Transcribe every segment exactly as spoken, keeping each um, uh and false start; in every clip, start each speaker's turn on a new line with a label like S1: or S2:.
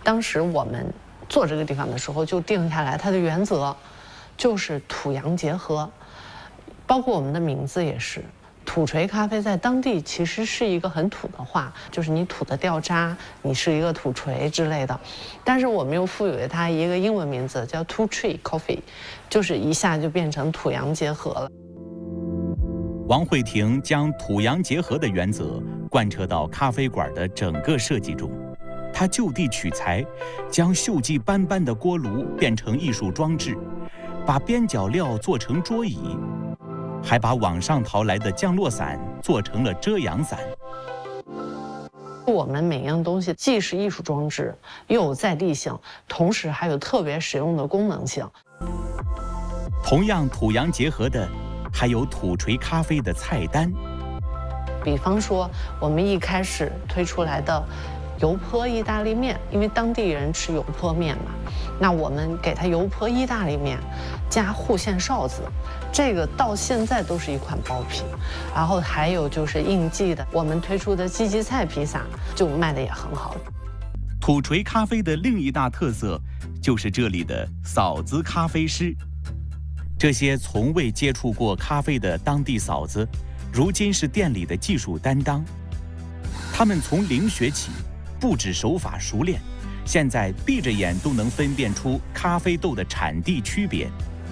S1: 当时我们做这个地方的时候，就定下来它的原则，就是土洋结合，包括我们的名字也是。土锤咖啡在当地其实是一个很土的话，就是你土的掉渣，你是一个土锤之类的。但是我们又赋予了它一个英文名字，叫 Two Tree Coffee， 就是一下就变成土洋结合了。
S2: 王慧婷将土洋结合的原则贯彻到咖啡馆的整个设计中。她就地取材，将锈迹斑斑的锅炉变成艺术装置，把边角料做成桌椅。还把网上淘来的降落伞做成了遮阳伞。
S1: 我们每样东西既是艺术装置，又有在地性，同时还有特别实用的功能性。
S2: 同样土洋结合的，还有土锤咖啡的菜单。
S1: 比方说，我们一开始推出来的油泼意大利面，因为当地人吃油泼面嘛，那我们给它油泼意大利面，加户县臊子，这个到现在都是一款爆品。然后还有就是应季的，我们推出的鸡鸡菜披萨就卖的也很好。
S2: 土锤咖啡的另一大特色就是这里的嫂子咖啡师，这些从未接触过咖啡的当地嫂子，如今是店里的技术担当。他们从零学起，不止手法熟练，现在闭着眼都能分辨出咖啡豆的产地区别。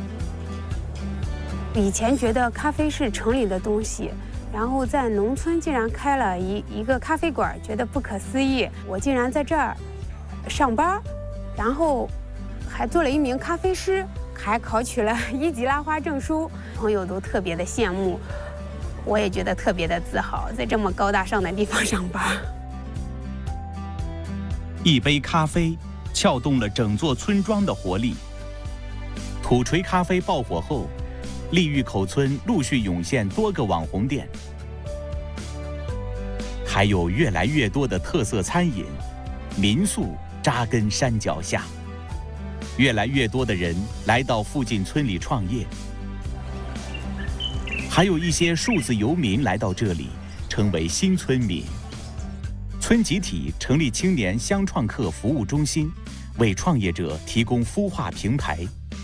S3: 以前觉得咖啡是城里的东西，然后在农村竟然开了一一个咖啡馆，觉得不可思议。我竟然在这儿上班，然后还做了一名咖啡师，还考取了一级拉花证书，朋友都特别的羡慕，我也觉得特别的自豪，在这么高大上的地方上班。
S2: 一杯咖啡撬动了整座村庄的活力。土锤咖啡爆火后，利峪口村陆续涌现多个网红店，还有越来越多的特色餐饮、民宿扎根山脚下，越来越多的人来到附近村里创业，还有一些数字游民来到这里，成为新村民。村集体成立青年乡创客服务中心，为创业者提供孵化平台。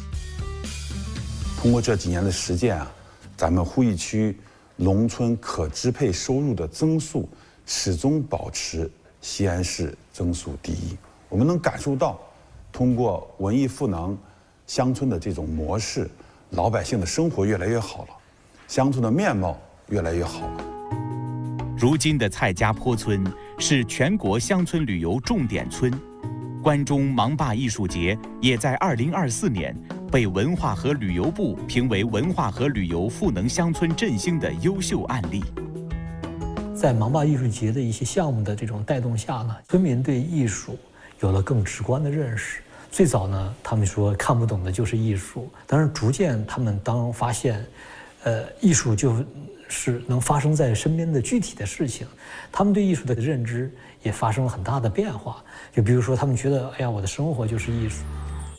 S4: 通过这几年的实践啊，咱们鄠邑区农村可支配收入的增速始终保持西安市增速第一。我们能感受到，通过文艺赋能乡村的这种模式，老百姓的生活越来越好了，乡村的面貌越来越好了。
S2: 如今的蔡家坡村是全国乡村旅游重点村，关中芒坝艺术节也在二零二四年被文化和旅游部评为文化和旅游赋能乡村振兴的优秀案例。
S5: 在芒坝艺术节的一些项目的这种带动下呢，村民对艺术有了更直观的认识。最早呢，他们说看不懂的就是艺术，但是逐渐他们当发现，呃，艺术就是能发生在身边的具体的事情，他们对艺术的认知也发生了很大的变化。就比如说，他们觉得，哎呀，我的生活就是艺术。